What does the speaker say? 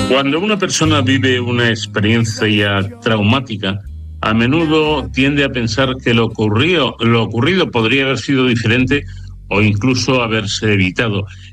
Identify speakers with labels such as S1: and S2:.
S1: Cuando una persona vive una experiencia traumática, a menudo tiende a pensar que lo ocurrido podría haber sido diferente o incluso haberse evitado.